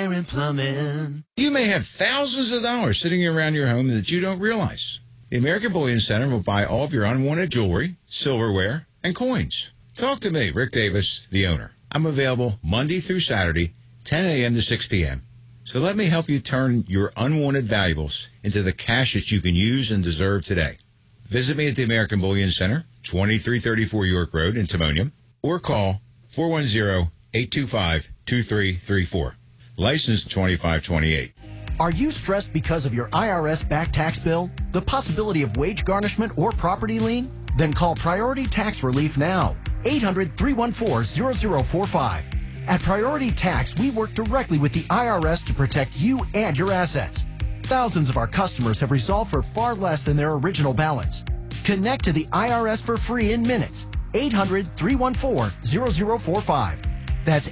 Air and Plumbing. You may have thousands of dollars sitting around your home that you don't realize. The American Bullion Center will buy all of your unwanted jewelry, silverware, and coins. Talk to me, Rick Davis, the owner. I'm available Monday through Saturday, 10 a.m. to 6 p.m. So let me help you turn your unwanted valuables into the cash that you can use and deserve today. Visit me at the American Bullion Center, 2334 York Road in Timonium, or call 410-825-2334. License 2528. Are you stressed because of your IRS back tax bill, the possibility of wage garnishment or property lien? Then call Priority Tax Relief now. 800-314-0045. At Priority Tax, we work directly with the IRS to protect you and your assets. Thousands of our customers have resolved for far less than their original balance. Connect to the IRS for free in minutes. 800-314-0045. That's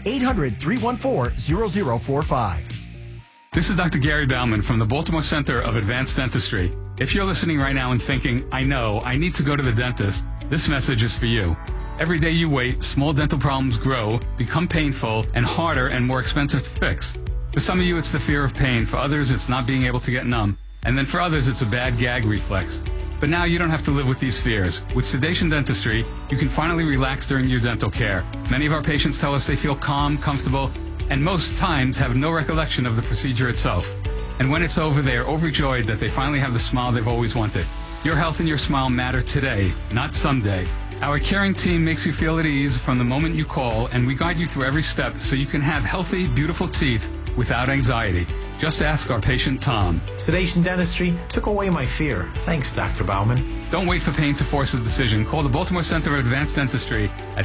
800-314-0045. This is Dr. Gary Bauman from the Baltimore Center of Advanced Dentistry. If you're listening right now and thinking, I know, I need to go to the dentist, this message is for you. Every day you wait, small dental problems grow, become painful, and harder and more expensive to fix. For some of you, it's the fear of pain. For others, it's not being able to get numb. And then for others, it's a bad gag reflex. But now you don't have to live with these fears. With Sedation Dentistry, you can finally relax during your dental care. Many of our patients tell us they feel calm, comfortable, and most times have no recollection of the procedure itself. And when it's over, they are overjoyed that they finally have the smile they've always wanted. Your health and your smile matter today, not someday. Our caring team makes you feel at ease from the moment you call, and we guide you through every step so you can have healthy, beautiful teeth without anxiety. Just ask our patient Tom. Sedation Dentistry took away my fear. Thanks, Dr. Bauman. Don't wait for pain to force a decision. Call the Baltimore Center of Advanced Dentistry at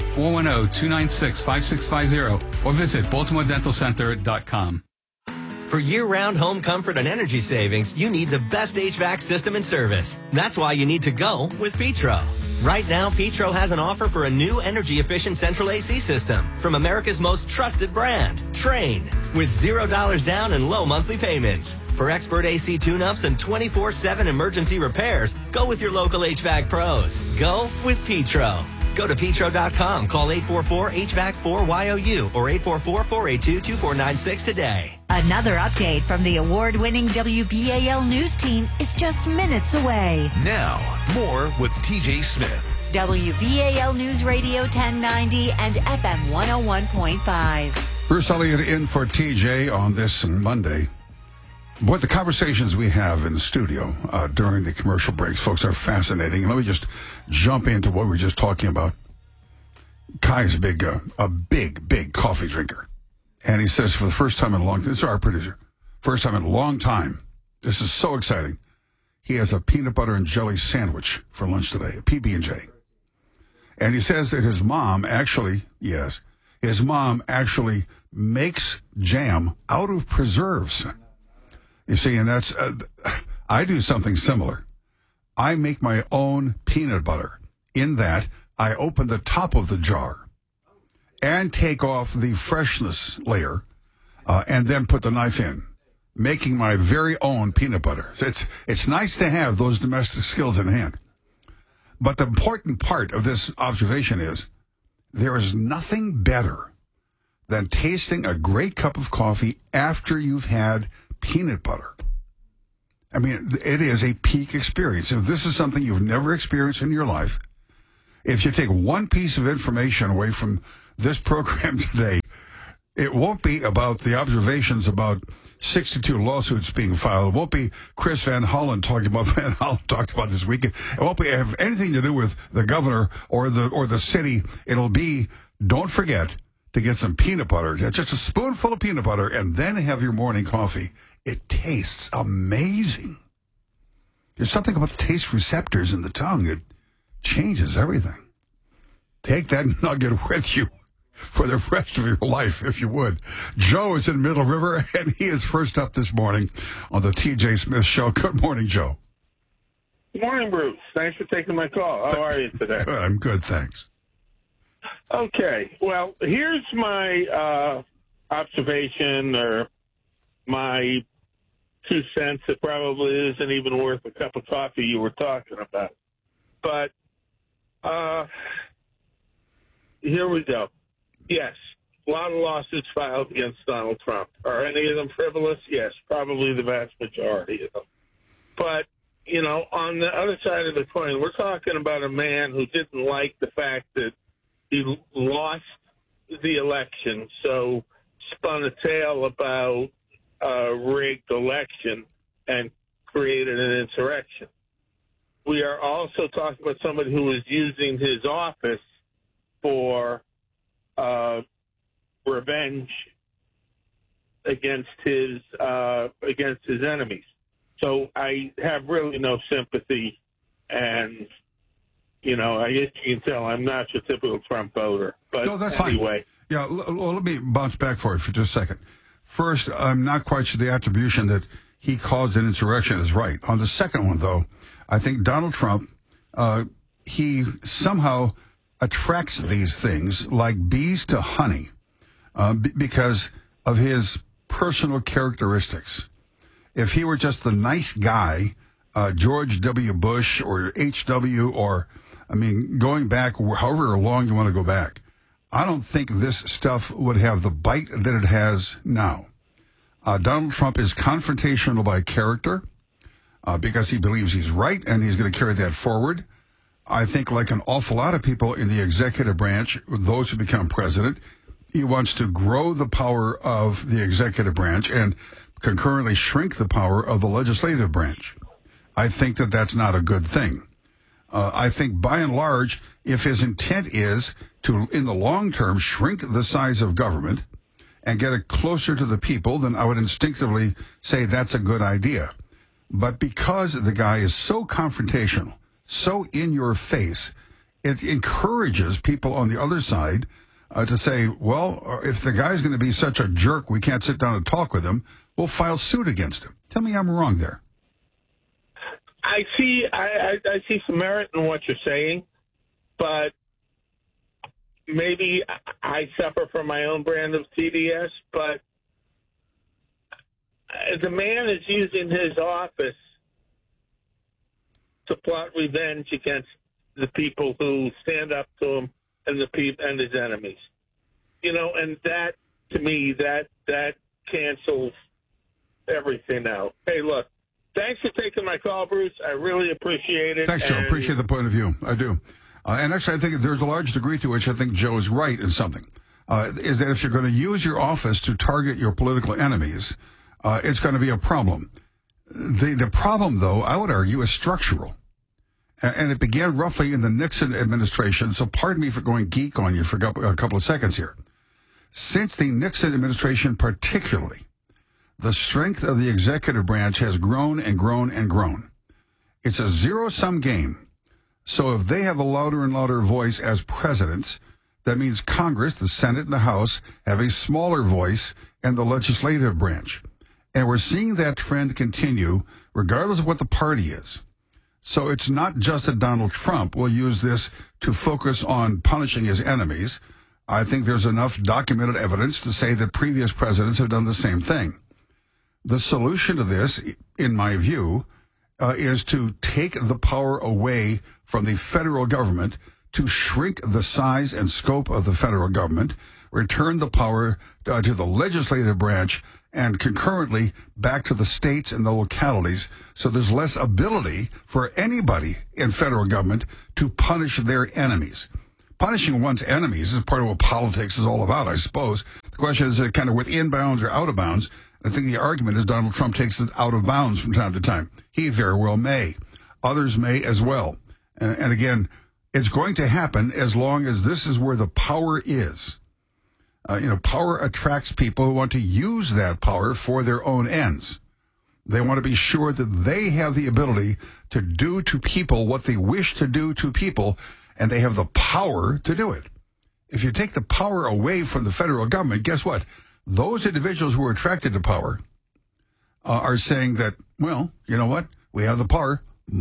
410-296-5650 or visit baltimoredentalcenter.com. For year-round home comfort and energy savings, you need the best HVAC system and service. That's why you need to go with Petro. Right now, Petro has an offer for a new energy-efficient central AC system from America's most trusted brand, Trane, with $0 down and low monthly payments. For expert AC tune-ups and 24/7 emergency repairs, go with your local HVAC pros. Go with Petro. Go to petro.com, call 844-HVAC-4YOU or 844-482-2496 today. Another update from the award-winning WBAL News team is just minutes away. Now, more with TJ Smith. WBAL News Radio 1090 and FM 101.5. Bruce Elliott in for TJ on this Monday. What the conversations we have in the studio during the commercial breaks, folks, are fascinating. Let me just jump into what we were just talking about. Kai is a big coffee drinker. And he says for the first time in a long time, this is our producer, first time in a long time, this is so exciting. He has a peanut butter and jelly sandwich for lunch today, a PB&J. And he says that his mom actually makes jam out of preserves. You see, and that's, I do something similar. I make my own peanut butter in that I open the top of the jar and take off the freshness layer and then put the knife in, making my very own peanut butter. So it's nice to have those domestic skills in hand. But the important part of this observation is there is nothing better than tasting a great cup of coffee after you've had peanut butter. I mean, it is a peak experience. If this is something you've never experienced in your life, if you take one piece of information away from this program today, it won't be about the observations about 62 lawsuits being filed. It won't be Chris Van Hollen talking about this weekend. It won't have anything to do with the governor or the city. It'll be, don't forget to get some peanut butter. Just a spoonful of peanut butter and then have your morning coffee. It tastes amazing. There's something about the taste receptors in the tongue that changes everything. Take that nugget with you for the rest of your life, if you would. Joe is in Middle River, and he is first up this morning on the TJ Smith Show. Good morning, Joe. Good morning, Bruce. Thanks for taking my call. How are you today? Good. I'm good, thanks. Okay. Well, here's my observation or my 2 cents. It probably isn't even worth a cup of coffee you were talking about. But here we go. Yes, a lot of lawsuits filed against Donald Trump. Are any of them frivolous? Yes, probably the vast majority of them. But, you know, on the other side of the coin, we're talking about a man who didn't like the fact that he lost the election, so spun a tale about a rigged election and created an insurrection. We are also talking about somebody who is using his office for revenge against his enemies. So I have really no sympathy, and you know, I guess you can tell I'm not your typical Trump voter. But no, that's anyway. Fine. Yeah, let me bounce back for you for just a second. First, I'm not quite sure the attribution that he caused an insurrection is right. On the second one, though, I think Donald Trump, he somehow attracts these things like bees to honey because of his personal characteristics. If he were just the nice guy, George W. Bush or H.W. or, I mean, going back however long you want to go back, I don't think this stuff would have the bite that it has now. Donald Trump is confrontational by character because he believes he's right and he's going to carry that forward. I think like an awful lot of people in the executive branch, those who become president, he wants to grow the power of the executive branch and concurrently shrink the power of the legislative branch. I think that that's not a good thing. I think by and large, if his intent is to, in the long term, shrink the size of government and get it closer to the people, then I would instinctively say that's a good idea. But because the guy is so confrontational, so in your face, it encourages people on the other side to say, well, if the guy's going to be such a jerk, we can't sit down and talk with him, we'll file suit against him. Tell me I'm wrong there. I see some merit in what you're saying, but maybe I suffer from my own brand of TDS, but the man is using his office to plot revenge against the people who stand up to him and his enemies. You know, and that, to me, that cancels everything out. Hey, look, thanks for taking my call, Bruce. I really appreciate it. Thanks, Joe. Appreciate the point of view. I do. And actually, I think there's a large degree to which I think Joe is right in something, is that if you're going to use your office to target your political enemies, it's going to be a problem. The problem, though, I would argue, is structural. And it began roughly in the Nixon administration, so pardon me for going geek on you for a couple of seconds here. Since the Nixon administration particularly, the strength of the executive branch has grown and grown and grown. It's a zero-sum game. So if they have a louder and louder voice as presidents, that means Congress, the Senate, and the House have a smaller voice in the legislative branch. And we're seeing that trend continue regardless of what the party is. So it's not just that Donald Trump will use this to focus on punishing his enemies. I think there's enough documented evidence to say that previous presidents have done the same thing. The solution to this, in my view, is to take the power away from the federal government, to shrink the size and scope of the federal government, return the power to the legislative branch, and concurrently back to the states and the localities, so there's less ability for anybody in federal government to punish their enemies. Punishing one's enemies is part of what politics is all about, I suppose. The question is, kind of within bounds or out of bounds? I think the argument is Donald Trump takes it out of bounds from time to time. He very well may. Others may as well. And again, it's going to happen as long as this is where the power is. Power attracts people who want to use that power for their own ends. They want to be sure that they have the ability to do to people what they wish to do to people, and they have the power to do it. If you take the power away from the federal government, guess what? Those individuals who are attracted to power are saying that, well, you know what? We have the power.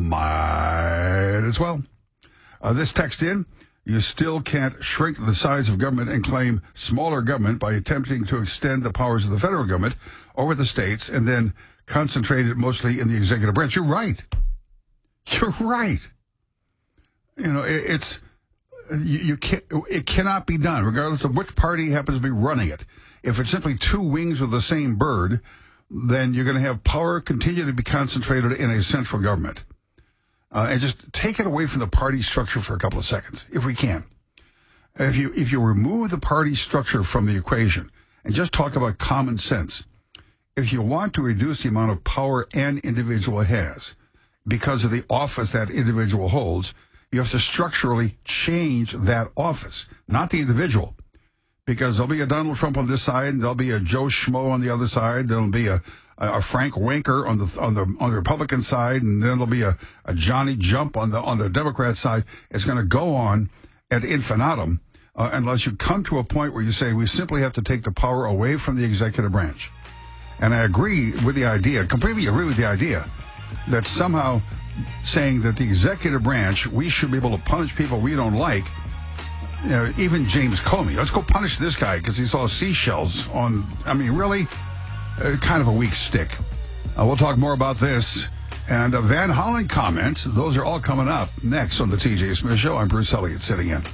Might as well. This text in, you still can't shrink the size of government and claim smaller government by attempting to extend the powers of the federal government over the states and then concentrate it mostly in the executive branch. You're right. You're right. You know, it's it cannot be done, regardless of which party happens to be running it. If it's simply two wings of the same bird, then you're going to have power continue to be concentrated in a central government. And just take it away from the party structure for a couple of seconds, if we can. If you remove the party structure from the equation and just talk about common sense, if you want to reduce the amount of power an individual has because of the office that individual holds, you have to structurally change that office, not the individual. Because there'll be a Donald Trump on this side, and there'll be a Joe Schmo on the other side. There'll be a Frank Winker on the Republican side, and then there'll be a Johnny Jump on the Democrat side. It's going to go on ad infinitum unless you come to a point where you say we simply have to take the power away from the executive branch. And I agree with the idea, completely agree with the idea, that somehow saying that the executive branch, we should be able to punish people we don't like. Even James Comey. Let's go punish this guy because he saw seashells on. I mean, really, kind of a weak stick. We'll talk more about this and Van Hollen comments. Those are all coming up next on the TJ Smith Show. I'm Bruce Elliott sitting in.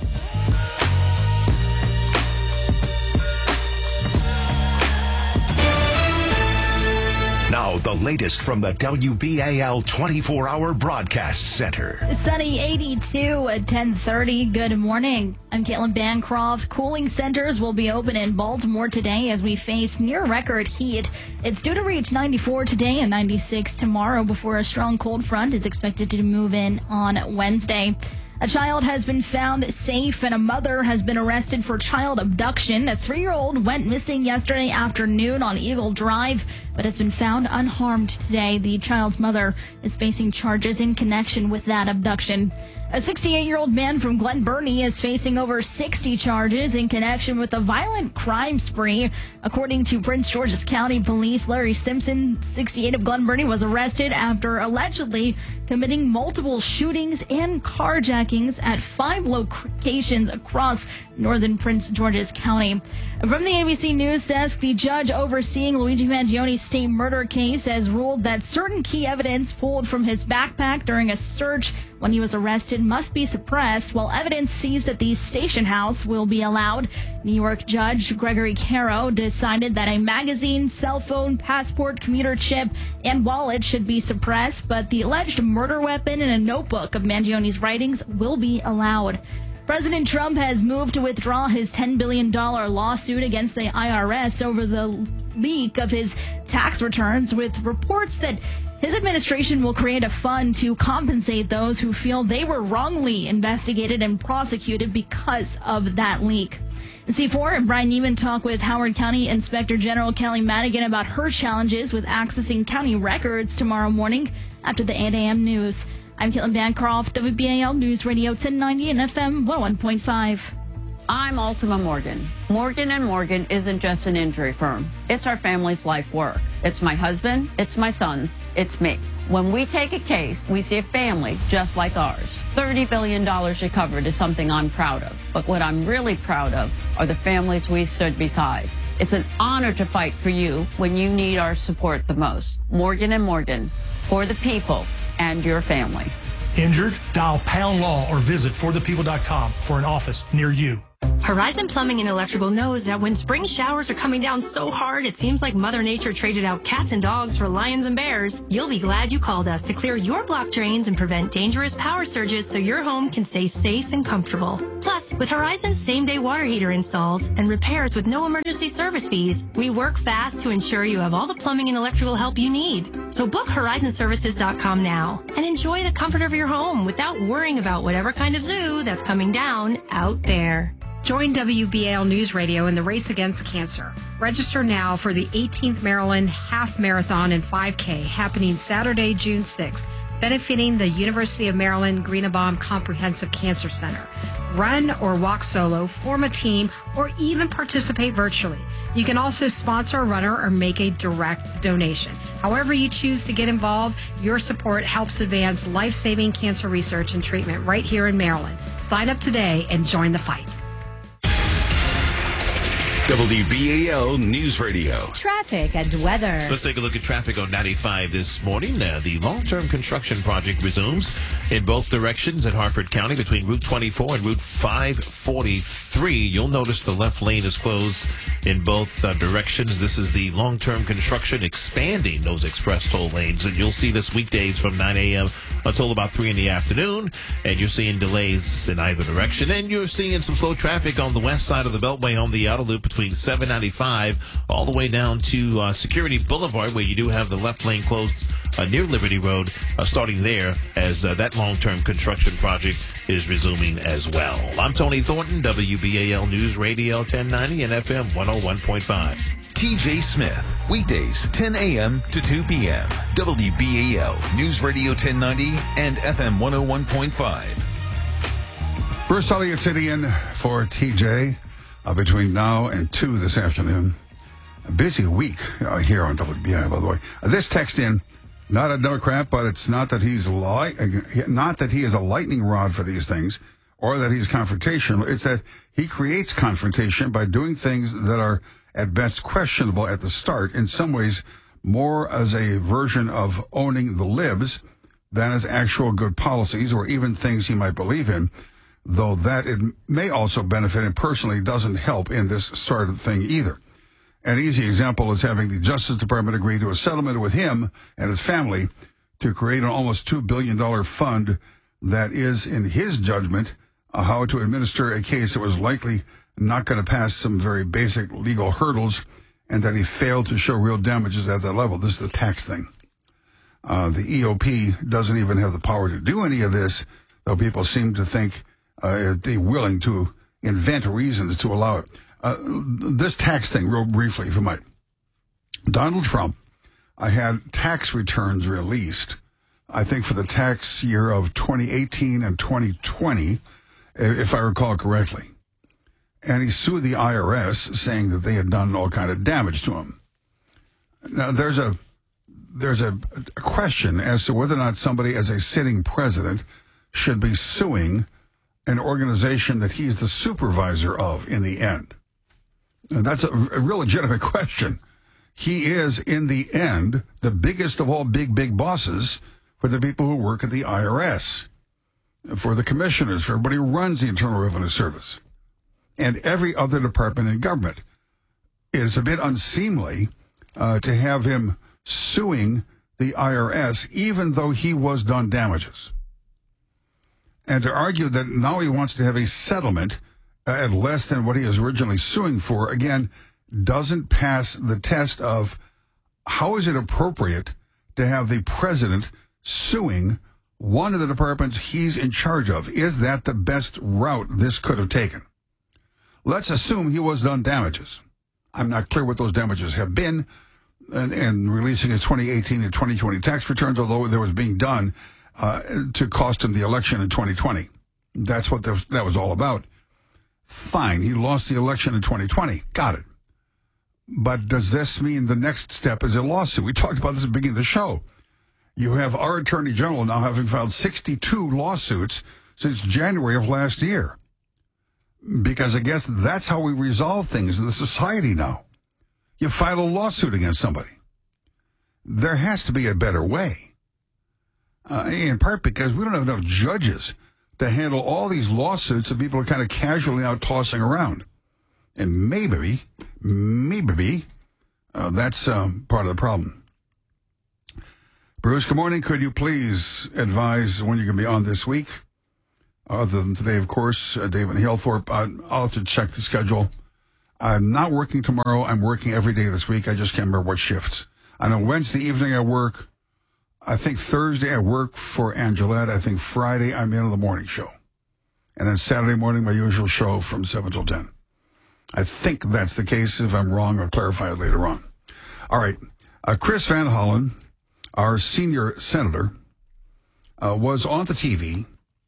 Now, the latest from the WBAL 24-hour broadcast center. Sunny 82 at 10:30. Good morning. I'm Caitlin Bancroft. Cooling centers will be open in Baltimore today as we face near-record heat. It's due to reach 94 today and 96 tomorrow before a strong cold front is expected to move in on Wednesday. A child has been found safe and a mother has been arrested for child abduction. A 3-year-old went missing yesterday afternoon on Eagle Drive, but has been found unharmed today. The child's mother is facing charges in connection with that abduction. A 68-year-old man from Glen Burnie is facing over 60 charges in connection with a violent crime spree. According to Prince George's County Police, Larry Simpson, 68 of Glen Burnie, was arrested after allegedly committing multiple shootings and carjackings at 5 locations across northern Prince George's County. From the ABC News Desk, the judge overseeing Luigi Mangioni's state murder case has ruled that certain key evidence pulled from his backpack during a search when he was arrested must be suppressed, while evidence seized at the station house will be allowed. New York Judge Gregory Caro decided that a magazine, cell phone, passport, commuter chip, and wallet should be suppressed, but the alleged murder weapon and a notebook of Mangioni's writings will be allowed. President Trump has moved to withdraw his $10 billion lawsuit against the IRS over the leak of his tax returns, with reports that his administration will create a fund to compensate those who feel they were wrongly investigated and prosecuted because of that leak. C4 and Brian Neiman talk with Howard County Inspector General Kelly Madigan about her challenges with accessing county records tomorrow morning after the 8 a.m. news. I'm Caitlin Bancroft, WBAL News Radio 1090 and FM 101.5. I'm Ultima Morgan. Morgan & Morgan isn't just an injury firm. It's our family's life work. It's my husband, it's my sons, it's me. When we take a case, we see a family just like ours. $30 billion recovered is something I'm proud of. But what I'm really proud of are the families we stood beside. It's an honor to fight for you when you need our support the most. Morgan & Morgan, for the people and your family. Injured? Dial Pound Law or visit forthepeople.com for an office near you. Horizon Plumbing and Electrical knows that when spring showers are coming down so hard it seems like Mother Nature traded out cats and dogs for lions and bears, you'll be glad you called us to clear your block drains and prevent dangerous power surges so your home can stay safe and comfortable. Plus, with Horizon's same-day water heater installs and repairs with no emergency service fees, we work fast to ensure you have all the plumbing and electrical help you need. So book horizonservices.com now and enjoy the comfort of your home without worrying about whatever kind of zoo that's coming down out there. Join WBAL News Radio in the race against cancer. Register now for the 18th Maryland Half Marathon and 5K happening Saturday, June 6th, benefiting the University of Maryland Greenebaum Comprehensive Cancer Center. Run or walk solo, form a team, or even participate virtually. You can also sponsor a runner or make a direct donation. However you choose to get involved, your support helps advance life-saving cancer research and treatment right here in Maryland. Sign up today and join the fight. WBAL News Radio. Traffic and weather. Let's take a look at traffic on 95 this morning. The long-term construction project resumes in both directions in Harford County between Route 24 and Route 543. You'll notice the left lane is closed in both directions. This is the long-term construction expanding those express toll lanes, and you'll see this weekdays from 9 a.m. until about 3 in the afternoon, and you're seeing delays in either direction, and you're seeing some slow traffic on the west side of the Beltway on the outer loop between 795 all the way down to Security Boulevard, where you do have the left lane closed near Liberty Road, starting there as that long-term construction project is resuming as well. I'm Tony Thornton, WBAL News Radio 1090 and FM 101.5. TJ Smith, weekdays 10 a.m. to 2 p.m. WBAL News Radio 1090 and FM 101.5. Bruce Elliott sitting in for TJ between now and 2 this afternoon. A busy week here on WBAL, by the way. This text in, not a Democrat, but it's not that he is a lightning rod for these things or that he's confrontational. It's that he creates confrontation by doing things that are at best questionable at the start, in some ways more as a version of owning the libs than as actual good policies or even things he might believe in, though that it may also benefit him personally doesn't help in this sort of thing either. An easy example is having the Justice Department agree to a settlement with him and his family to create an almost $2 billion fund that is, in his judgment, how to administer a case that was likely not going to pass some very basic legal hurdles, and that he failed to show real damages at that level. This is the tax thing. The EOP doesn't even have the power to do any of this, though people seem to think they're willing to invent reasons to allow it. This tax thing, real briefly, if you might. Donald Trump had tax returns released, I think, for the tax year of 2018 and 2020, if I recall correctly. And he sued the IRS, saying that they had done all kind of damage to him. Now, there's a question as to whether or not somebody, as a sitting president, should be suing an organization that he's the supervisor of in the end. And that's a real legitimate question. He is, in the end, the biggest of all big bosses for the people who work at the IRS, for the commissioners, for everybody who runs the Internal Revenue Service, and every other department in government. It is a bit unseemly to have him suing the IRS, even though he was done damages. And to argue that now he wants to have a settlement at less than what he was originally suing for, again, doesn't pass the test of how is it appropriate to have the president suing one of the departments he's in charge of. Is that the best route this could have taken? Let's assume he was done damages. I'm not clear what those damages have been, and releasing his 2018 and 2020 tax returns, although there was being done to cost him the election in 2020. That's what that was all about. Fine, he lost the election in 2020. Got it. But does this mean the next step is a lawsuit? We talked about this at the beginning of the show. You have our Attorney General now having filed 62 lawsuits since January of last year. Because I guess that's how we resolve things in the society now. You file a lawsuit against somebody. There has to be a better way. In part because we don't have enough judges to handle all these lawsuits that people are kind of casually out tossing around. And maybe, that's part of the problem. Bruce, good morning. Could you please advise when you're going to be on this week? Other than today, of course, David Halethorpe. I'll have to check the schedule. I'm not working tomorrow. I'm working every day this week. I just can't remember what shifts. I know Wednesday evening I work. I think Thursday I work for Angelette. I think Friday I'm in on the morning show. And then Saturday morning, my usual show from 7 till 10. I think that's the case. If I'm wrong, I'll clarify it later on. All right. Chris Van Hollen, our senior senator, was on the TV,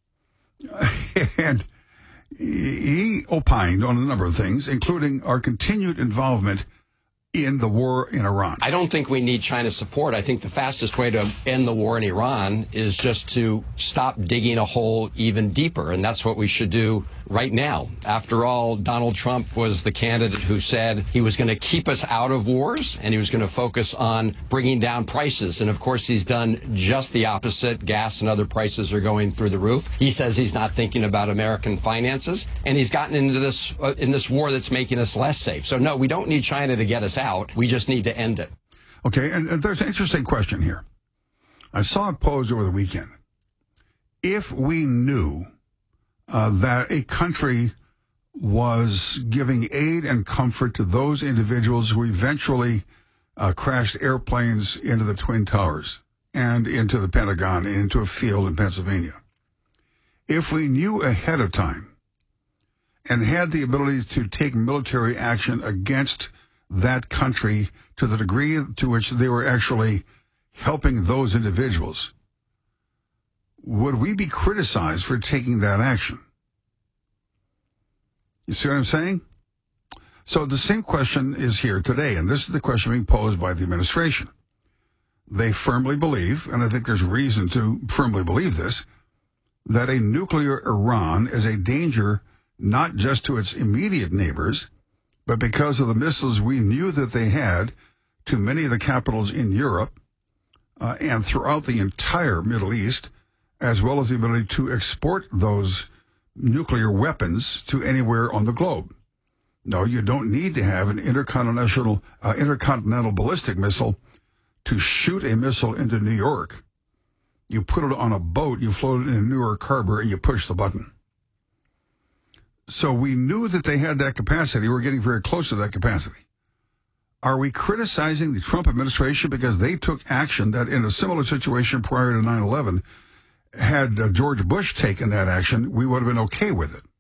and he opined on a number of things, including our continued involvement in the war in Iran. I don't think we need China's support. I think the fastest way to end the war in Iran is just to stop digging a hole even deeper. And that's what we should do right now. After all, Donald Trump was the candidate who said he was going to keep us out of wars and he was going to focus on bringing down prices. And of course, he's done just the opposite. Gas and other prices are going through the roof. He says he's not thinking about American finances, and he's gotten into this in this war that's making us less safe. So no, we don't need China to get us out. We just need to end it. Okay, and there's an interesting question here. I saw it posed over the weekend. If we knew that a country was giving aid and comfort to those individuals who eventually crashed airplanes into the Twin Towers and into the Pentagon and into a field in Pennsylvania, if we knew ahead of time and had the ability to take military action against that country to the degree to which they were actually helping those individuals, would we be criticized for taking that action? You see what I'm saying? So the same question is here today, and this is the question being posed by the administration. They firmly believe, and I think there's reason to firmly believe this, that a nuclear Iran is a danger not just to its immediate neighbors, but because of the missiles we knew that they had to many of the capitals in Europe and throughout the entire Middle East, as well as the ability to export those nuclear weapons to anywhere on the globe. No, you don't need to have an intercontinental ballistic missile to shoot a missile into New York. You put it on a boat, you float it in New York Harbor, and you push the button. So we knew that they had that capacity. We're getting very close to that capacity. Are we criticizing the Trump administration because they took action that in a similar situation prior to 9/11, had George Bush taken that action, we would have been okay with it?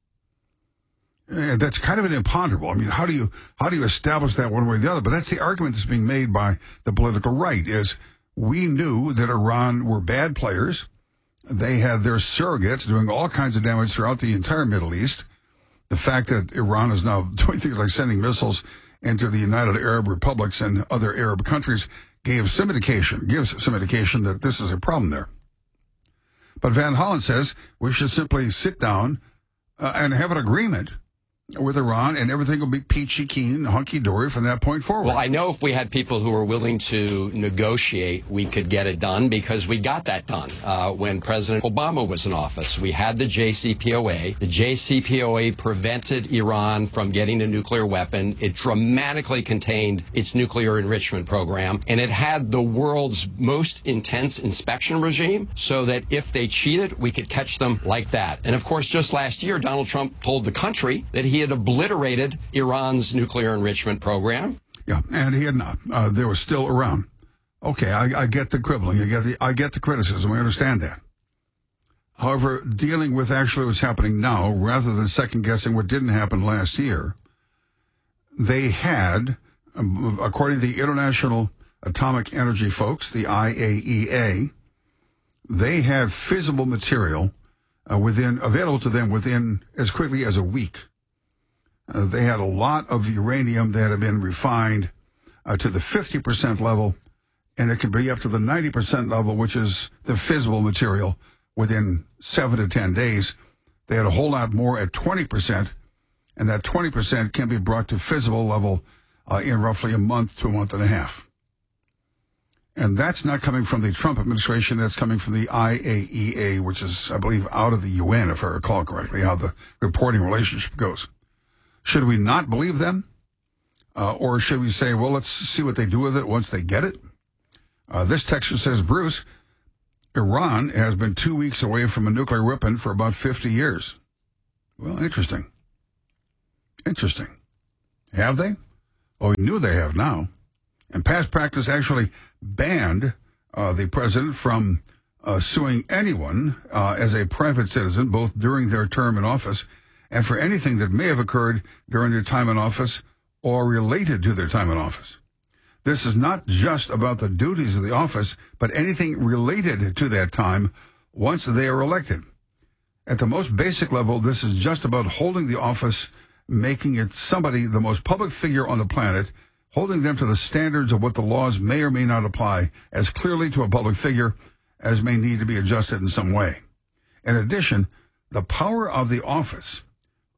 And that's kind of an imponderable. I mean, how do you establish that one way or the other? But that's the argument that's being made by the political right, is we knew that Iran were bad players. They had their surrogates doing all kinds of damage throughout the entire Middle East. The fact that Iran is now doing things like sending missiles into the United Arab Republics and other Arab countries gives some indication that this is a problem there. But Van Hollen says we should simply sit down and have an agreement with Iran, and everything will be peachy keen, hunky-dory from that point forward. Well, I know if we had people who were willing to negotiate, we could get it done, because we got that done when President Obama was in office. We had the JCPOA. The JCPOA prevented Iran from getting a nuclear weapon. It dramatically contained its nuclear enrichment program, and it had the world's most intense inspection regime, so that if they cheated, we could catch them like that. And of course, just last year, Donald Trump told the country that he had obliterated Iran's nuclear enrichment program. Yeah, and he had not. They were still around. Okay, I get the quibbling. I get the criticism. I understand that. However, dealing with actually what's happening now, rather than second-guessing what didn't happen last year, they had, according to the International Atomic Energy folks, the IAEA, they had fissible material available to them within as quickly as a week. They had a lot of uranium that had been refined to the 50% level, and it could be up to the 90% level, which is the fissible material, within 7 to 10 days. They had a whole lot more at 20%, and that 20% can be brought to fissible level in roughly a month to a month and a half. And that's not coming from the Trump administration. That's coming from the IAEA, which is, I believe, out of the UN, if I recall correctly, how the reporting relationship goes. Should we not believe them? Or should we say, well, let's see what they do with it once they get it? This texter says, Bruce, Iran has been 2 weeks away from a nuclear weapon for about 50 years. Well, interesting. Interesting. Have they? Well, we knew they have now. And past practice actually banned the president from suing anyone as a private citizen, both during their term in office and for anything that may have occurred during their time in office or related to their time in office. This is not just about the duties of the office, but anything related to that time once they are elected. At the most basic level, this is just about holding the office, making it somebody, the most public figure on the planet, holding them to the standards of what the laws may or may not apply as clearly to a public figure as may need to be adjusted in some way. In addition, the power of the office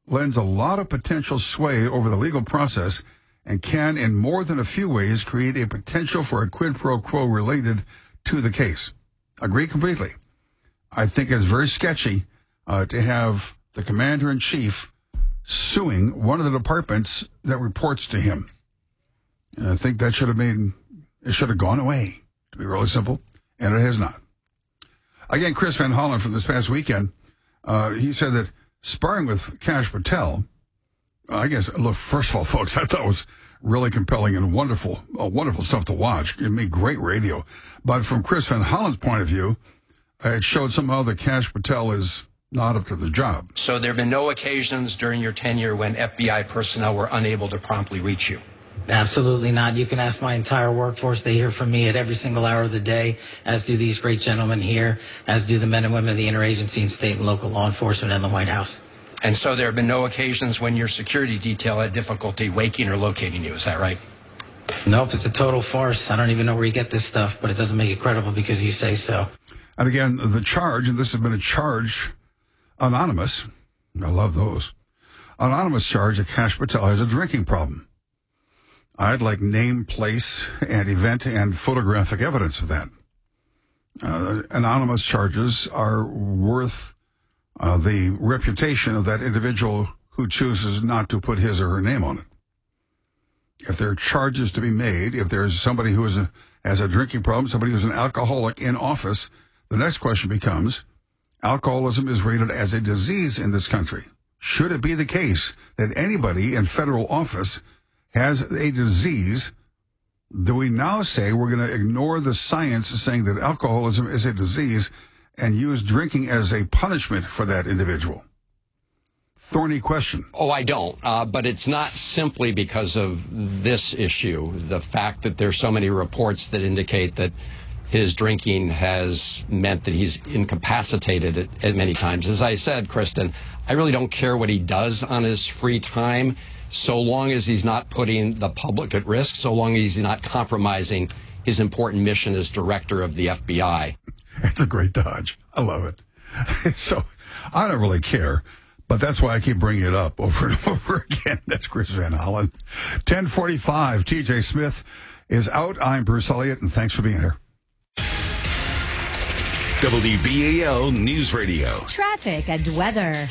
lends a lot of potential sway over the legal process and can, in more than a few ways, create a potential for a quid pro quo related to the case. Agree completely. I think it's very sketchy to have the commander-in-chief suing one of the departments that reports to him. And I think that should have gone away, to be really simple, and it has not. Again, Chris Van Hollen from this past weekend, he said that sparring with Kash Patel, I guess, look, first of all, folks, I thought it was really compelling and wonderful stuff to watch. It made great radio. But from Chris Van Hollen's point of view, it showed somehow that Kash Patel is not up to the job. So there have been no occasions during your tenure when FBI personnel were unable to promptly reach you? Absolutely not. You can ask my entire workforce. They hear from me at every single hour of the day, as do these great gentlemen here, as do the men and women of the interagency and state and local law enforcement and the White House. And so there have been no occasions when your security detail had difficulty waking or locating you. Is that right? Nope, it's a total farce. I don't even know where you get this stuff, but it doesn't make it credible because you say so. And again, the charge, and this has been a charge, anonymous, I love those, anonymous charge that Kash Patel has a drinking problem. I'd like name, place, and event and photographic evidence of that. Anonymous charges are worth the reputation of that individual who chooses not to put his or her name on it. If there are charges to be made, if there's somebody who has a drinking problem, somebody who's an alcoholic in office, the next question becomes, alcoholism is rated as a disease in this country. Should it be the case that anybody in federal office has a disease, do we now say we're going to ignore the science saying that alcoholism is a disease and use drinking as a punishment for that individual? Thorny question. Oh, I don't. But it's not simply because of this issue, the fact that there's so many reports that indicate that his drinking has meant that he's incapacitated at many times. As I said, Kristen, I really don't care what he does on his free time, so long as he's not putting the public at risk, so long as he's not compromising his important mission as director of the FBI. It's a great dodge. I love it. So I don't really care, but that's why I keep bringing it up over and over again. That's Chris Van Hollen. 10:45, TJ Smith is out. I'm Bruce Elliott, and thanks for being here. WBAL News Radio. Traffic and weather.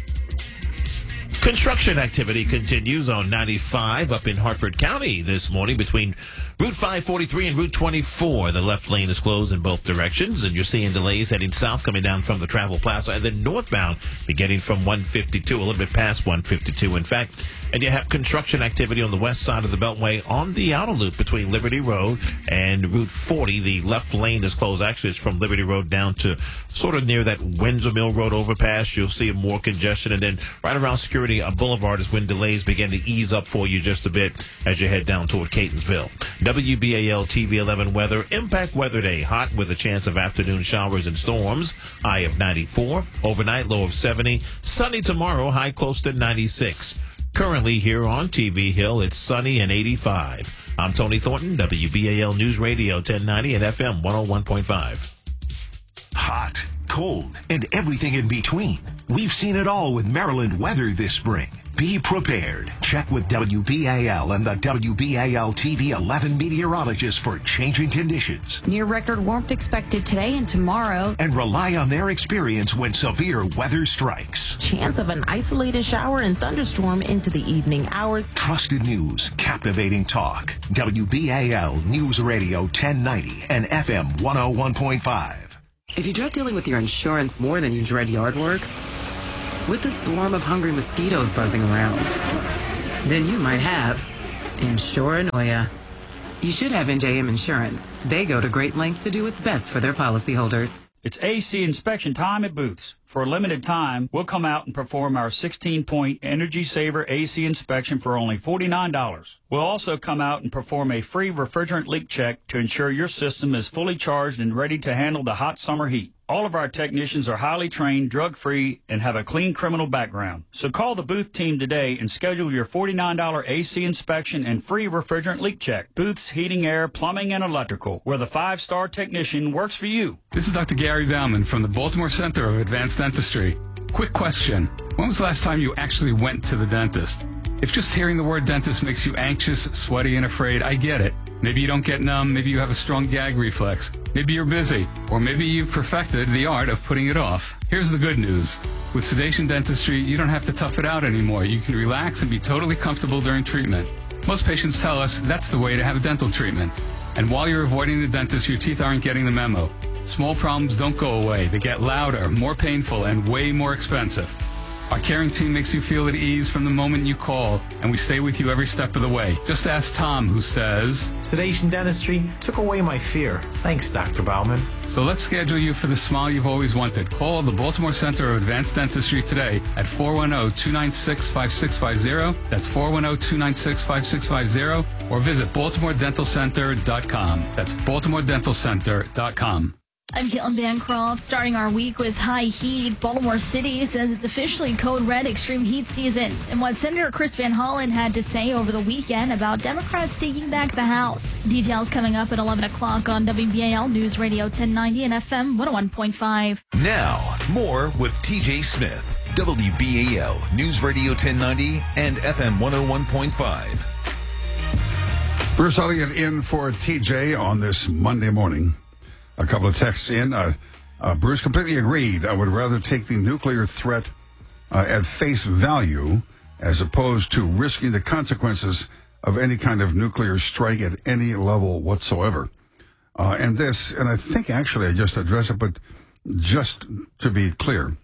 Construction activity continues on 95 up in Hartford County this morning between Route 543 and Route 24. The left lane is closed in both directions, and you're seeing delays heading south coming down from the Travel Plaza, and then northbound beginning from 152, a little bit past 152, in fact. And you have construction activity on the west side of the Beltway on the outer loop between Liberty Road and Route 40. The left lane is closed. Actually, it's from Liberty Road down to sort of near that Windsor Mill Road overpass. You'll see more congestion. And then right around Security Boulevard is when delays begin to ease up for you just a bit as you head down toward Catonsville. WBAL TV 11 weather. Impact Weather Day. Hot with a chance of afternoon showers and storms. High of 94. Overnight low of 70. Sunny tomorrow. High close to 96. Currently here on TV Hill, it's sunny and 85. I'm Tony Thornton, WBAL News Radio 1090 and FM 101.5. Hot, cold, and everything in between. We've seen it all with Maryland weather this spring. Be prepared. Check with WBAL and the WBAL TV 11 meteorologists for changing conditions. Near record warmth expected today and tomorrow. And rely on their experience when severe weather strikes. Chance of an isolated shower and thunderstorm into the evening hours. Trusted news, captivating talk. WBAL News Radio 1090 and FM 101.5. If you dread dealing with your insurance more than you dread yard work, with a swarm of hungry mosquitoes buzzing around, then you might have Insuranoia. You should have NJM Insurance. They go to great lengths to do what's best for their policyholders. It's AC inspection time at Booth's. For a limited time, we'll come out and perform our 16-point Energy Saver AC inspection for only $49. We'll also come out and perform a free refrigerant leak check to ensure your system is fully charged and ready to handle the hot summer heat. All of our technicians are highly trained, drug-free, and have a clean criminal background. So call the Booth team today and schedule your $49 AC inspection and free refrigerant leak check. Booth's Heating, Air, Plumbing, and Electrical, where the 5-star technician works for you. This is Dr. Gary Bauman from the Baltimore Center of Advanced Dentistry. Quick question. When was the last time you actually went to the dentist? If just hearing the word dentist makes you anxious, sweaty, and afraid, I get it. Maybe you don't get numb, maybe you have a strong gag reflex, maybe you're busy, or maybe you've perfected the art of putting it off. Here's the good news. With Sedation Dentistry, you don't have to tough it out anymore. You can relax and be totally comfortable during treatment. Most patients tell us that's the way to have a dental treatment. And while you're avoiding the dentist, your teeth aren't getting the memo. Small problems don't go away. They get louder, more painful, and way more expensive. Our caring team makes you feel at ease from the moment you call, and we stay with you every step of the way. Just ask Tom, who says, Sedation Dentistry took away my fear. Thanks, Dr. Bauman. So let's schedule you for the smile you've always wanted. Call the Baltimore Center of Advanced Dentistry today at 410-296-5650. That's 410-296-5650. Or visit BaltimoreDentalCenter.com. That's BaltimoreDentalCenter.com. I'm Caitlin Bancroft. Starting our week with high heat, Baltimore City says it's officially code red extreme heat season. And what Senator Chris Van Hollen had to say over the weekend about Democrats taking back the House. Details coming up at 11 o'clock on WBAL News Radio 1090 and FM 101.5. Now, more with TJ Smith, WBAL News Radio 1090 and FM 101.5. Bruce Elliott in for TJ on this Monday morning. A couple of texts in. Bruce completely agreed. I would rather take the nuclear threat at face value as opposed to risking the consequences of any kind of nuclear strike at any level whatsoever. And I think actually I just addressed it, but just to be clear,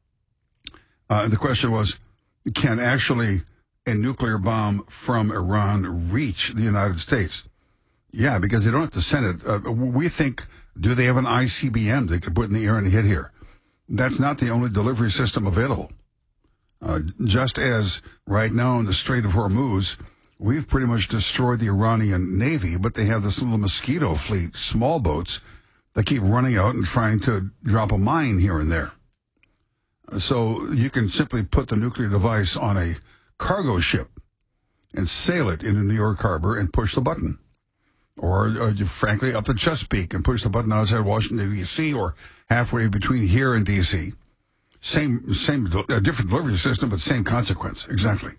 the question was, can actually a nuclear bomb from Iran reach the United States? Yeah, because they don't have to send it. We think, do they have an ICBM they could put in the air and hit here? That's not the only delivery system available. Just as right now in the Strait of Hormuz, we've pretty much destroyed the Iranian Navy, but they have this little Mosquito fleet, small boats, that keep running out and trying to drop a mine here and there. So you can simply put the nuclear device on a cargo ship and sail it into New York Harbor and push the button. Or frankly, up the Chesapeake and push the button outside Washington, D.C., or halfway between here and D.C. Different delivery system, but same consequence. Exactly.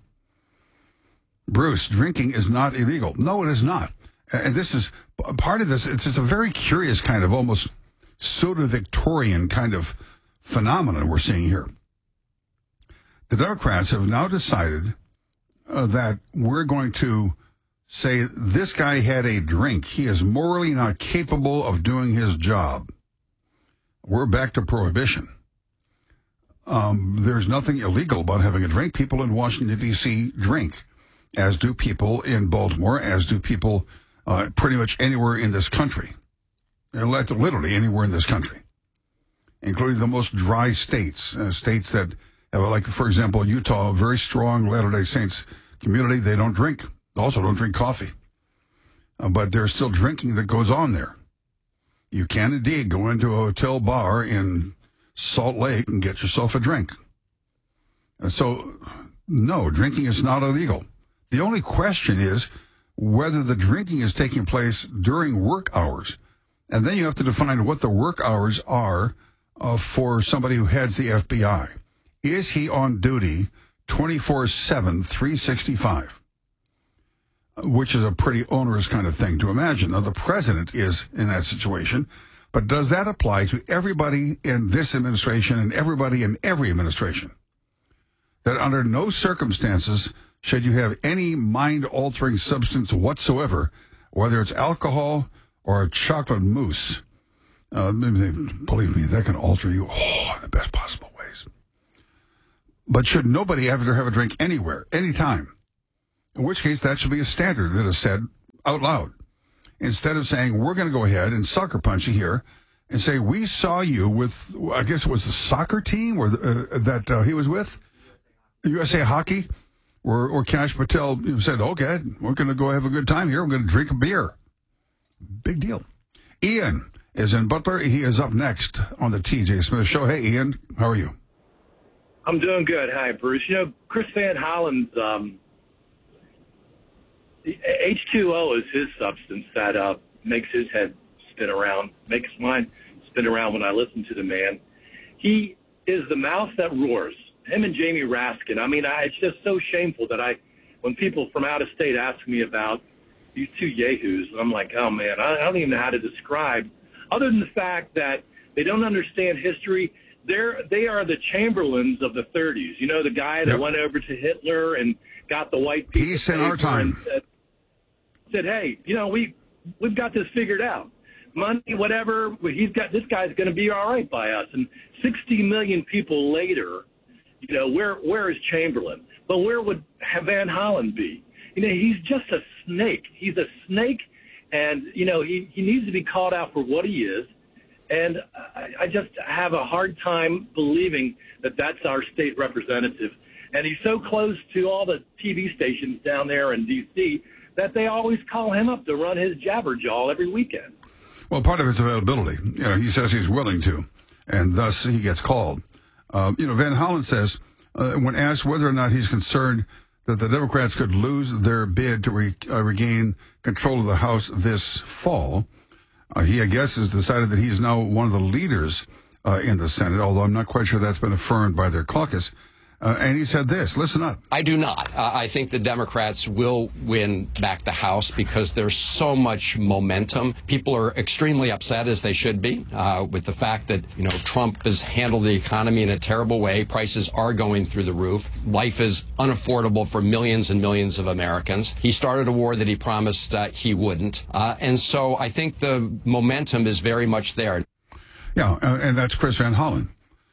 Bruce, drinking is not illegal. No, it is not. And this is part of this. It's a very curious kind of almost pseudo-Victorian kind of phenomenon we're seeing here. The Democrats have now decided that we're going to say this guy had a drink. He is morally not capable of doing his job. We're back to prohibition. There's nothing illegal about having a drink. People in Washington, D.C. drink, as do people in Baltimore, as do people pretty much anywhere in this country. Literally anywhere in this country, including the most dry states, states that have, like, for example, Utah, a very strong Latter-day Saints community. They don't drink. Also don't drink coffee. But there's still drinking that goes on there. You can indeed go into a hotel bar in Salt Lake and get yourself a drink. So, no, drinking is not illegal. The only question is whether the drinking is taking place during work hours. And then you have to define what the work hours are for somebody who heads the FBI. Is he on duty 24/7, 365? Which is a pretty onerous kind of thing to imagine. Now, the president is in that situation, but does that apply to everybody in this administration and everybody in every administration? That under no circumstances should you have any mind-altering substance whatsoever, whether it's alcohol or a chocolate mousse. Believe me, that can alter you in the best possible ways. But should nobody ever have a drink anywhere, anytime? In which case, that should be a standard that is said out loud. Instead of saying, we're going to go ahead and sucker punch you here and say, we saw you with, I guess it was the soccer team that he was with, USA Hockey, or Kash Patel said, okay, we're going to go have a good time here. We're going to drink a beer. Big deal. Ian is in Butler. He is up next on the TJ Smith Show. Hey, Ian, how are you? I'm doing good. Hi, Bruce. Chris Van Hollen's H2O is his substance that makes his head spin around, makes mine spin around when I listen to the man. He is the mouth that roars. him and Jamie Raskin. I mean, it's just so shameful that when people from out of state ask me about these two yahoos, I'm like, oh man, I don't even know how to describe, other than the fact that they don't understand history. They are the Chamberlains of the 30s. You know, the guy that went over to Hitler and got the white people. Peace in our time. Said, hey, you know, we've got this figured out. Money, whatever, this guy's going to be all right by us. And 60 million people later, you know, where is Chamberlain? But where would Van Hollen be? You know, he's just a snake. He's a snake, and, you know, he needs to be called out for what he is. And I just have a hard time believing that that's our state representative. And he's so close to all the TV stations down there in D.C. that they always call him up to run his jabberjaw every weekend. Well, part of it's availability. You know, he says he's willing to, and thus he gets called. You know, Van Hollen says, when asked whether or not he's concerned that the Democrats could lose their bid to regain control of the House this fall, he, I guess, has decided that he's now one of the leaders in the Senate, although I'm not quite sure that's been affirmed by their caucus. And he said this, listen up. I do not. I think the Democrats will win back the House because there's so much momentum. People are extremely upset, as they should be, with the fact that, you know, Trump has handled the economy in a terrible way. Prices are going through the roof. Life is unaffordable for millions and millions of Americans. He started a war that he promised he wouldn't. And so I think the momentum is very much there. Yeah, and that's Chris Van Hollen.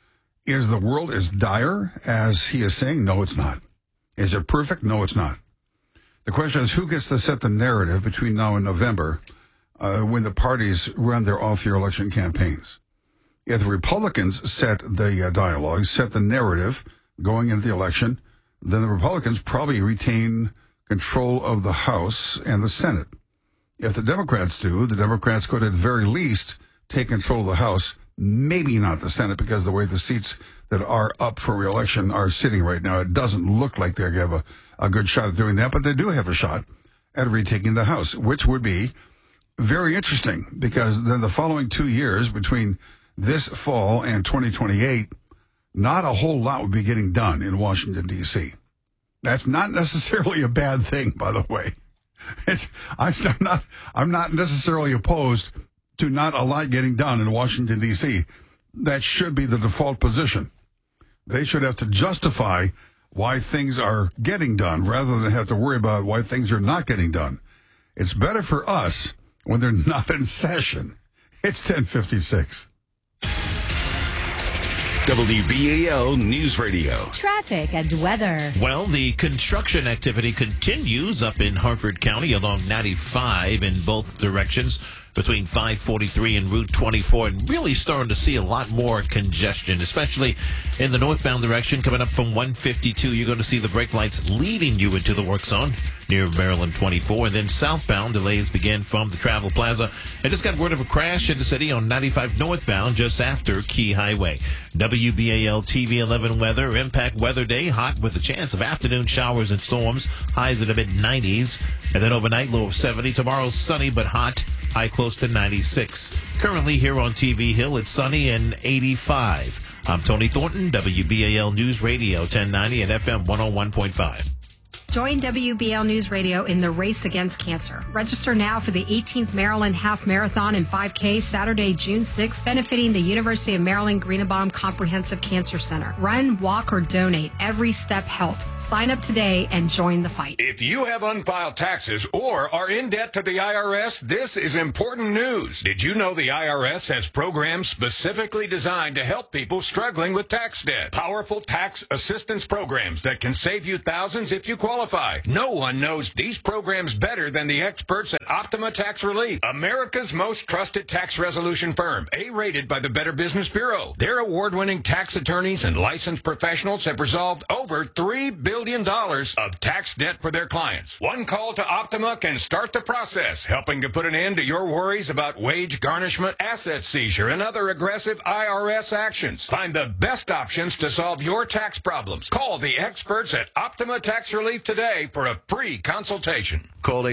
Is the world as dire as he is saying? No, it's not. Is it perfect? No, it's not. The question is, who gets to set the narrative between now and November when the parties run their off-year election campaigns? If the Republicans set the dialogue, set the narrative going into the election, then the Republicans probably retain control of the House and the Senate. If the Democrats do, the Democrats could at the very least take control of the House, maybe not the Senate, because the way the seats that are up for re-election are sitting right now, it doesn't look like they have a good shot at doing that, but they do have a shot at retaking the House, which would be very interesting, because then the following 2 years between this fall and 2028, not a whole lot would be getting done in Washington, D.C. That's not necessarily a bad thing, by the way. I'm not necessarily opposed to not a lot getting done in Washington, D.C. That should be the default position. They should have to justify why things are getting done rather than have to worry about why things are not getting done. It's better for us when they're not in session. It's 10:56. WBAL News Radio. Traffic and weather. Well, the construction activity continues up in Harford County along 95 in both directions between 543 and Route 24, and really starting to see a lot more congestion, especially in the northbound direction coming up from 152. You're going to see the brake lights leading you into the work zone near Maryland 24, and then southbound delays begin from the Travel Plaza. I just got word of a crash in the city on 95 northbound just after Key Highway. WBAL TV 11 weather, Impact Weather Day, hot with a chance of afternoon showers and storms, highs in the mid-90s, and then overnight low of 70. Tomorrow sunny but hot, high close to 96. Currently here on TV Hill, it's sunny and 85. I'm Tony Thornton, WBAL News Radio 1090 and FM 101.5. Join WBL News Radio in the race against cancer. Register now for the 18th Maryland Half Marathon and 5K Saturday, June 6th, benefiting the University of Maryland Greenebaum Comprehensive Cancer Center. Run, walk, or donate. Every step helps. Sign up today and join the fight. If you have unfiled taxes or are in debt to the IRS, this is important news. Did you know the IRS has programs specifically designed to help people struggling with tax debt? Powerful tax assistance programs that can save you thousands if you qualify. No one knows these programs better than the experts at Optima Tax Relief, America's most trusted tax resolution firm, A-rated by the Better Business Bureau. Their award-winning tax attorneys and licensed professionals have resolved over $3 billion of tax debt for their clients. One call to Optima can start the process, helping to put an end to your worries about wage garnishment, asset seizure, and other aggressive IRS actions. Find the best options to solve your tax problems. Call the experts at Optima Tax Relief today for a free consultation. Call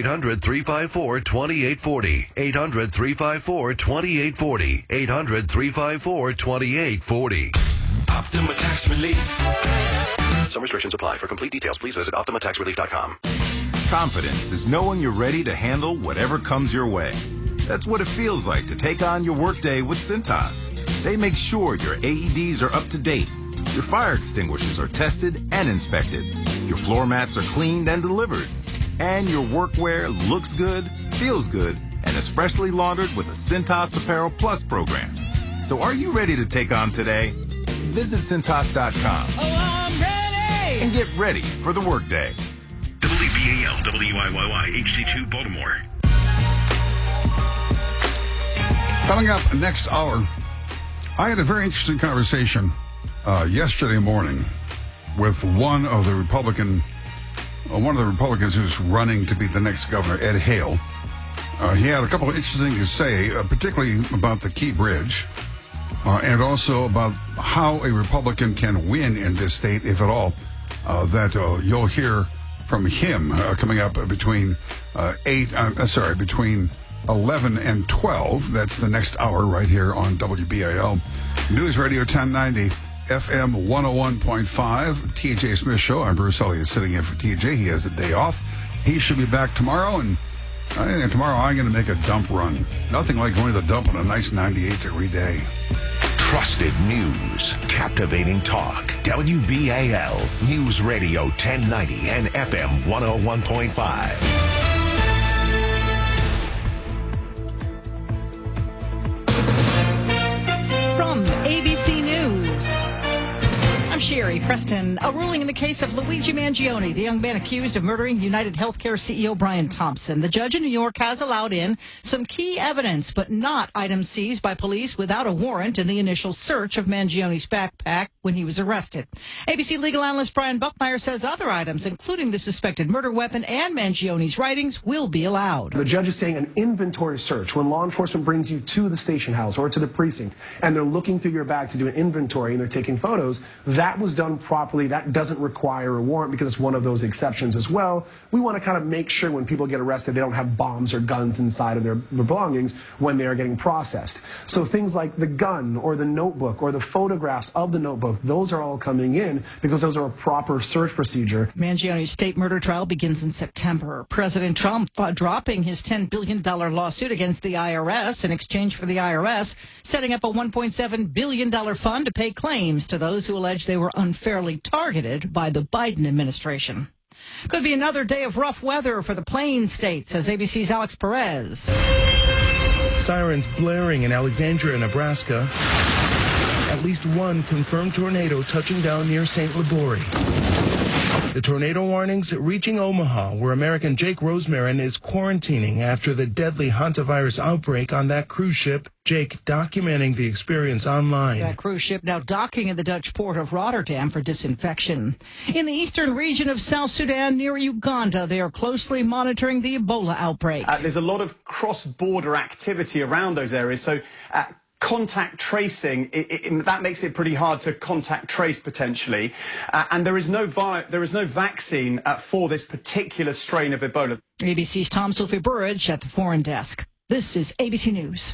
800-354-2840. 800-354-2840. 800-354-2840. Optima Tax Relief. Some restrictions apply. For complete details, please visit OptimaTaxRelief.com. Confidence is knowing you're ready to handle whatever comes your way. That's what it feels like to take on your workday with Cintas. They make sure your AEDs are up to date, your fire extinguishers are tested and inspected, your floor mats are cleaned and delivered, and your workwear looks good, feels good, and is freshly laundered with a Cintas Apparel Plus program. So are you ready to take on today? Visit Cintas.com. Oh, I'm ready! And get ready for the workday. WBAL, WIYY, HD2 Baltimore. Coming up next hour, I had a very interesting conversation yesterday morning with one of the Republicans who's running to be the next governor, Ed Hale. He had a couple of interesting things to say, particularly about the Key Bridge, and also about how a Republican can win in this state, if at all. That you'll hear from him coming up between between 11 and 12. That's the next hour right here on WBAL. News Radio 1090, FM 101.5, TJ Smith Show. I'm Bruce Elliott sitting in for TJ. He has a day off. He should be back tomorrow, and I think tomorrow I'm going to make a dump run. Nothing like going to the dump on a nice 98-degree day. Trusted news, captivating talk. WBAL News Radio 1090 and FM 101.5. From ABC News, I'm Sherry Preston. A ruling in the case of Luigi Mangione, the young man accused of murdering United Healthcare CEO Brian Thompson. The judge in New York has allowed in some key evidence, but not items seized by police without a warrant in the initial search of Mangione's backpack when he was arrested. ABC legal analyst Brian Buckmeyer says other items, including the suspected murder weapon and Mangione's writings, will be allowed. The judge is saying an inventory search, when law enforcement brings you to the station house or to the precinct and they're looking through your bag to do an inventory and they're taking photos, that was done properly. That doesn't require a warrant because it's one of those exceptions as well. We want to kind of make sure when people get arrested, they don't have bombs or guns inside of their belongings when they are getting processed. So things like the gun or the notebook or the photographs of the notebook, those are all coming in because those are a proper search procedure. Mangione's state murder trial begins in September. President Trump dropping his $10 billion lawsuit against the IRS in exchange for the IRS setting up a $1.7 billion fund to pay claims to those who allege they were unfairly targeted by the Biden administration. Could be another day of rough weather for the Plains states, says ABC's Alex Perez. Sirens blaring in Alexandria, Nebraska. At least one confirmed tornado touching down near St. Libory. The tornado warnings reaching Omaha, where American Jake Rosemarin is quarantining after the deadly hantavirus outbreak on that cruise ship. Jake documenting the experience online. That cruise ship now docking in the Dutch port of Rotterdam for disinfection. In the eastern region of South Sudan near Uganda, they are closely monitoring the Ebola outbreak. There's a lot of cross-border activity around those areas, so contact tracing, that makes it pretty hard to contact trace potentially. And there is no vaccine for this particular strain of Ebola. ABC's Tom Sophie Burridge at the Foreign Desk. This is ABC News.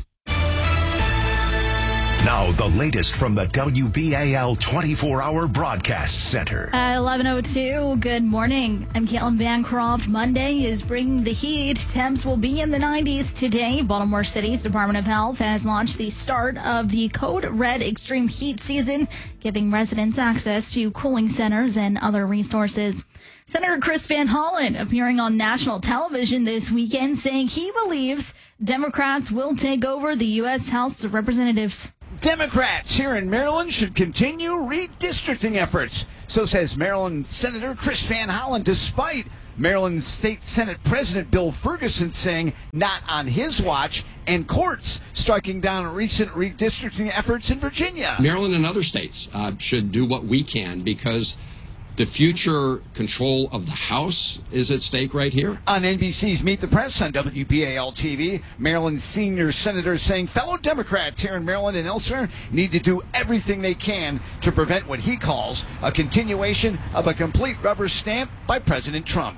Now, the latest from the WBAL 24-hour broadcast center. At 11:02, good morning. I'm Caitlin Bancroft. Monday is bringing the heat. Temps will be in the 90s today. Baltimore City's Department of Health has launched the start of the Code Red extreme heat season, giving residents access to cooling centers and other resources. Senator Chris Van Hollen appearing on national television this weekend, saying he believes Democrats will take over the U.S. House of Representatives. Democrats here in Maryland should continue redistricting efforts. So says Maryland Senator Chris Van Hollen, despite Maryland State Senate President Bill Ferguson saying not on his watch, and courts striking down recent redistricting efforts in Virginia. Maryland and other states should do what we can because the future control of the House is at stake right here. On NBC's Meet the Press on WBAL TV, Maryland's senior senator saying fellow Democrats here in Maryland and elsewhere need to do everything they can to prevent what he calls a continuation of a complete rubber stamp by President Trump.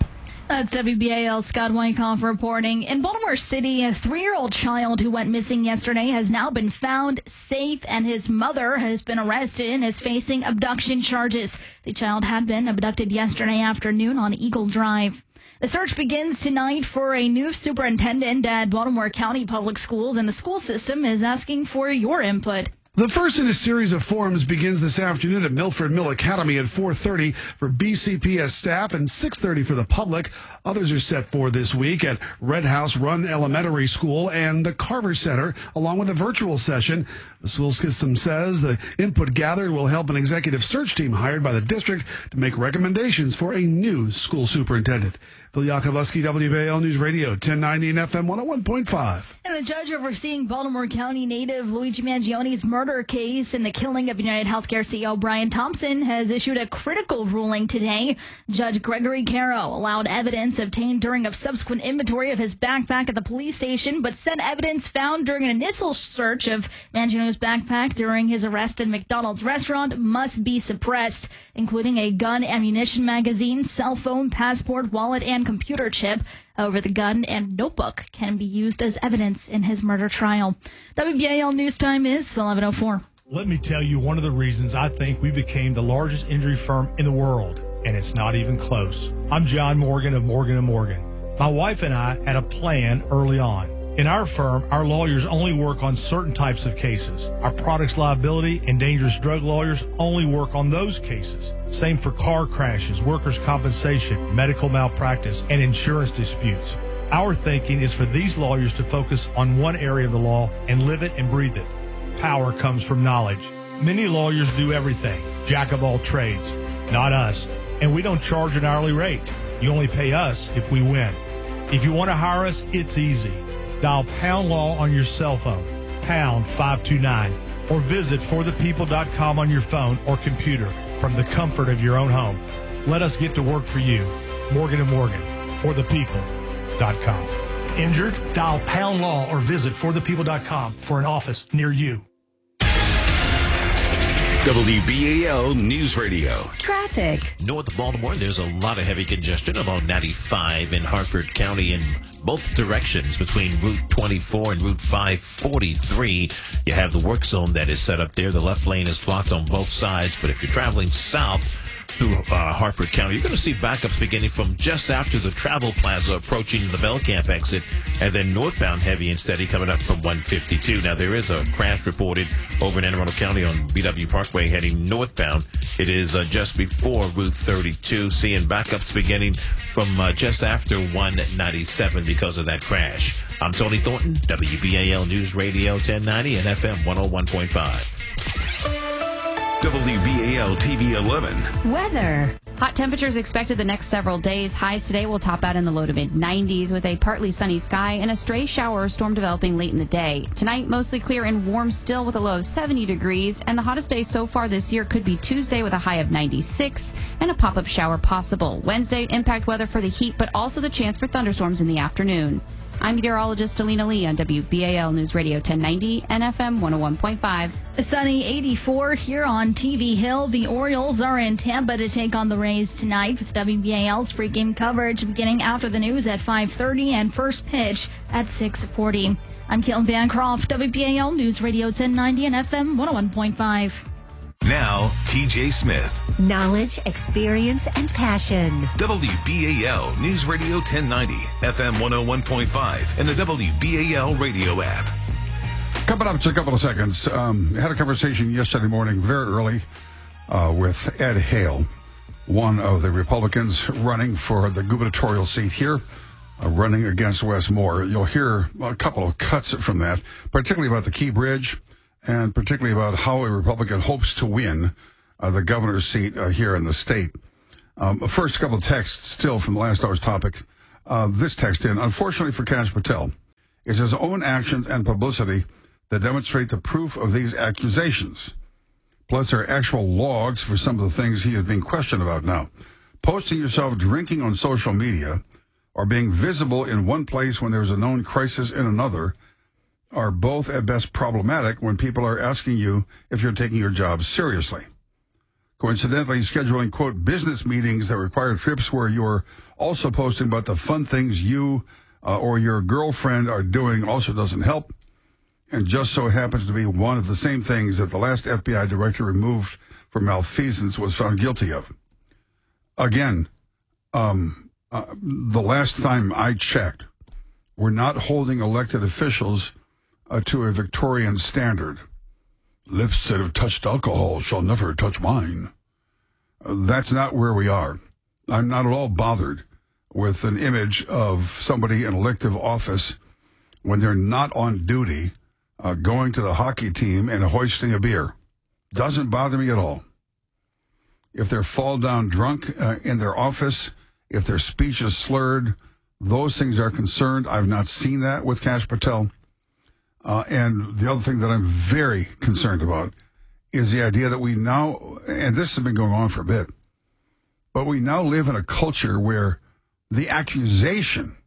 That's WBAL Scott Wyckoff reporting. In Baltimore City, a 3-year-old child who went missing yesterday has now been found safe, and his mother has been arrested and is facing abduction charges. The child had been abducted yesterday afternoon on Eagle Drive. The search begins tonight for a new superintendent at Baltimore County Public Schools, and the school system is asking for your input. The first in a series of forums begins this afternoon at Milford Mill Academy at 4:30 for BCPS staff and 6:30 for the public. Others are set for this week at Red House Run Elementary School and the Carver Center, along with a virtual session. The school system says the input gathered will help an executive search team hired by the district to make recommendations for a new school superintendent. Phil Yakovlevsky, WBAL News Radio, 1090 and FM 101.5. And the judge overseeing Baltimore County native Luigi Mangione's murder case and the killing of United Healthcare CEO Brian Thompson has issued a critical ruling today. Judge Gregory Caro allowed evidence obtained during a subsequent inventory of his backpack at the police station, but said evidence found during an initial search of Mangione's backpack during his arrest in McDonald's restaurant must be suppressed, including a gun, ammunition magazine, cell phone, passport, wallet, and computer chip. However, the gun and notebook can be used as evidence in his murder trial. WBAL News Time is 11:04. Let me tell you one of the reasons I think we became the largest injury firm in the world, and it's not even close. I'm John Morgan of Morgan & Morgan. My wife and I had a plan early on. In our firm, our lawyers only work on certain types of cases. Our products liability and dangerous drug lawyers only work on those cases. Same for car crashes, workers' compensation, medical malpractice, and insurance disputes. Our thinking is for these lawyers to focus on one area of the law and live it and breathe it. Power comes from knowledge. Many lawyers do everything, jack of all trades. Not us. And we don't charge an hourly rate. You only pay us if we win. If you want to hire us, it's easy. Dial Pound Law on your cell phone, pound 529, or visit forthepeople.com on your phone or computer from the comfort of your own home. Let us get to work for you. Morgan & Morgan, forthepeople.com. Injured? Dial Pound Law or visit forthepeople.com for an office near you. WBAL News Radio. Traffic. North Baltimore, there's a lot of heavy congestion along 95 in Harford County in both directions between Route 24 and Route 543. You have the work zone that is set up there. The left lane is blocked on both sides, but if you're traveling south through Harford County, you're going to see backups beginning from just after the Travel Plaza approaching the Belcamp exit, and then northbound heavy and steady coming up from 152. Now, there is a crash reported over in Anne Arundel County on BW Parkway heading northbound. It is just before Route 32, seeing backups beginning from just after 197 because of that crash. I'm Tony Thornton, WBAL News Radio 1090 and FM 101.5. WBAL TV 11. Weather. Hot temperatures expected the next several days. Highs today will top out in the low to mid-90s with a partly sunny sky and a stray shower or storm developing late in the day. Tonight, mostly clear and warm still with a low of 70 degrees. And the hottest day so far this year could be Tuesday with a high of 96 and a pop-up shower possible. Wednesday, impact weather for the heat, but also the chance for thunderstorms in the afternoon. I'm meteorologist Alina Lee on WBAL News Radio 1090 and FM 101.5. A sunny 84 here on TV Hill. The Orioles are in Tampa to take on the Rays tonight with WBAL's pregame coverage beginning after the news at 5:30 and first pitch at 6:40. I'm Caitlin Bancroft, WBAL News Radio 1090 and FM 101.5. Now, TJ Smith. Knowledge, experience, and passion. WBAL News Radio 1090, FM 101.5, and the WBAL radio app. Coming up in a couple of seconds, I had a conversation yesterday morning very early with Ed Hale, one of the Republicans running for the gubernatorial seat here, running against Wes Moore. You'll hear a couple of cuts from that, particularly about the Key Bridge, and particularly about how a Republican hopes to win the governor's seat here in the state. First, a couple of texts still from last hour's topic. This text in, unfortunately for Kash Patel, it's his own actions and publicity that demonstrate the proof of these accusations. Plus, there are actual logs for some of the things he is being questioned about now. Posting yourself drinking on social media or being visible in one place when there's a known crisis in another are both at best problematic when people are asking you if you're taking your job seriously. coincidentally scheduling, quote, business meetings that require trips where you're also posting about the fun things you or your girlfriend are doing also doesn't help, and just so happens to be one of the same things that the last FBI director removed for malfeasance was found guilty of. Again, the last time I checked, we're not holding elected officials to a Victorian standard. Lips that have touched alcohol shall never touch wine. That's not where we are. I'm not at all bothered with an image of somebody in elective office when they're not on duty going to the hockey team and hoisting a beer. Doesn't bother me at all. If they're fall down drunk in their office, if their speech is slurred, those things are concerned. I've not seen that with Kash Patel. And the other thing that I'm very concerned about is the idea that we now, and this has been going on for a bit, but we now live in a culture where the accusation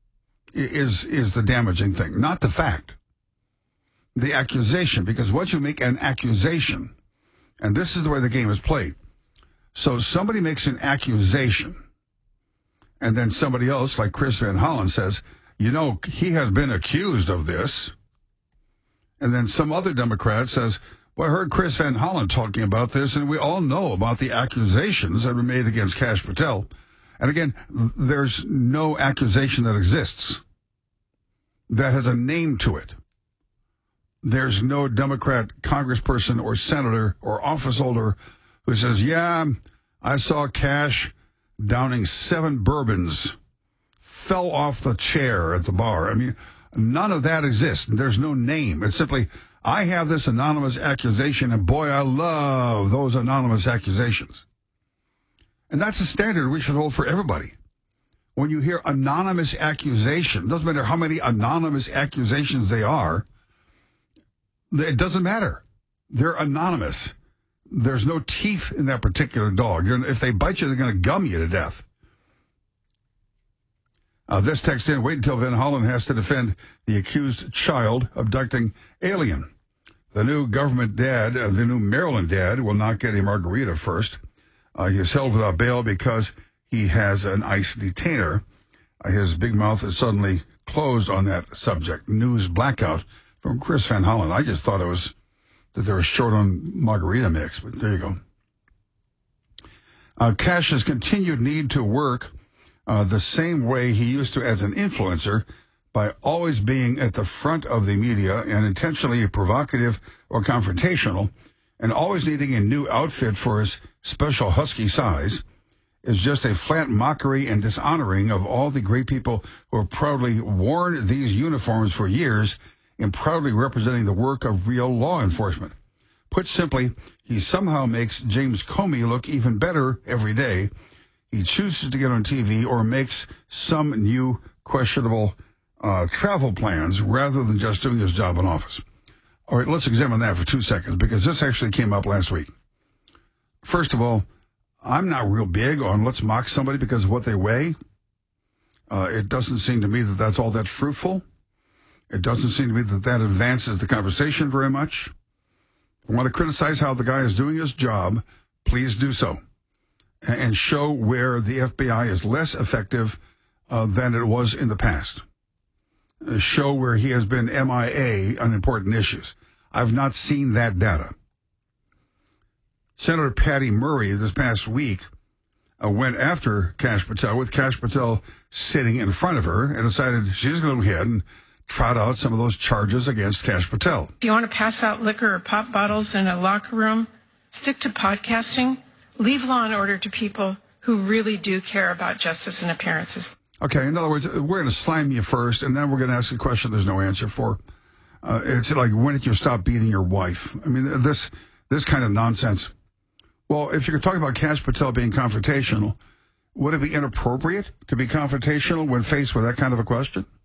is the damaging thing, not the fact. The accusation, because once you make an accusation, and this is the way the game is played, so somebody makes an accusation, and then somebody else, like Chris Van Hollen, says, you know, he has been accused of this. And then some other Democrat says, well, I heard Chris Van Hollen talking about this, and we all know about the accusations that were made against Kash Patel. And again, there's no accusation that exists that has a name to it. There's no Democrat congressperson or senator or office holder who says, yeah, I saw Kash downing 7 bourbons, fell off the chair at the bar. I mean, none of that exists. There's no name. It's simply, I have this anonymous accusation, and boy, I love those anonymous accusations. And that's a standard we should hold for everybody. When you hear anonymous accusation, doesn't matter how many anonymous accusations they are, it doesn't matter. They're anonymous. There's no teeth in that particular dog. If they bite you, they're going to gum you to death. This text in, wait until Van Hollen has to defend the accused child abducting alien. The new government dad, the new Maryland dad, will not get a margarita first. He is held without bail because he has an ICE detainer. His big mouth is suddenly closed on that subject. News blackout from Chris Van Hollen. I just thought it was that they were short on margarita mix, but there you go. Kash's continued need to work the same way he used to as an influencer, by always being at the front of the media and intentionally provocative or confrontational, and always needing a new outfit for his special husky size, is just a flat mockery and dishonoring of all the great people who have proudly worn these uniforms for years and proudly representing the work of real law enforcement. Put simply, he somehow makes James Comey look even better every day. He chooses to get on TV or makes some new questionable travel plans rather than just doing his job in office. All right, let's examine that for 2 seconds, because this actually came up last week. First of all, I'm not real big on let's mock somebody because of what they weigh. It doesn't seem to me that that's all that fruitful. It doesn't seem to me that that advances the conversation very much. If you want to criticize how the guy is doing his job, please do so. And show where the FBI is less effective than it was in the past. Show where he has been MIA on important issues. I've not seen that data. Senator Patty Murray this past week went after Kash Patel, with Kash Patel sitting in front of her, and decided she's going to go ahead and trot out some of those charges against Kash Patel. If you want to pass out liquor or pop bottles in a locker room, stick to podcasting. Leave Law and Order to people who really do care about justice and appearances. Okay, in other words, we're going to slime you first, and then we're going to ask a question there's no answer for. It's like, when did you stop beating your wife? I mean, this kind of nonsense. Well, if you're talking about Kash Patel being confrontational, would it be inappropriate to be confrontational when faced with that kind of a question?